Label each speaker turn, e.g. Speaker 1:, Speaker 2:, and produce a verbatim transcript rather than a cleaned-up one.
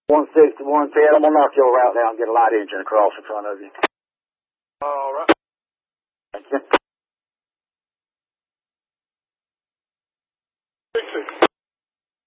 Speaker 1: one sixty-one ten, I'm going to knock your route down and get a light engine across in front of you.
Speaker 2: All right.